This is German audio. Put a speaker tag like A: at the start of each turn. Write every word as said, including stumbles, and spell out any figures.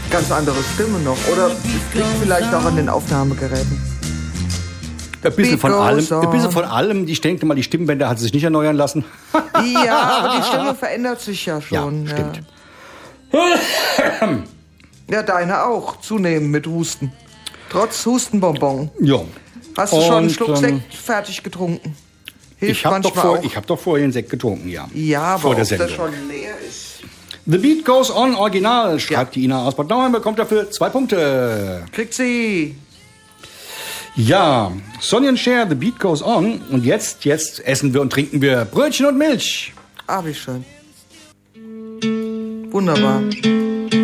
A: Ganz andere Stimme noch. Oder liegt vielleicht auch an den Aufnahmegeräten.
B: Ein bisschen von allem. Ein bisschen von allem. Ich denke mal, die Stimmbänder hat sich nicht erneuern lassen.
A: Ja, aber die Stimme verändert sich ja schon.
B: Ja, stimmt.
A: Ja. Ja, deine auch. Zunehmend mit Husten. Trotz Hustenbonbon.
B: Ja.
A: Hast du
B: Und,
A: schon einen Schluck
B: ähm,
A: Sekt fertig getrunken? Hilft
B: Ich habe doch,
A: manchmal
B: vor,
A: auch.
B: ich hab doch vorher den Sekt getrunken, ja.
A: Ja, aber
B: vor der
A: ob
B: Sendung.
A: das schon leer ist.
B: The Beat Goes On Original, schreibt die Ina aus Bad Nauheim, bekommt dafür zwei Punkte.
A: Kriegt sie.
B: Ja, Sonny and Cher, The Beat Goes On. Und jetzt, jetzt essen wir und trinken wir Brötchen und Milch.
A: Ah, wie schön. Wunderbar.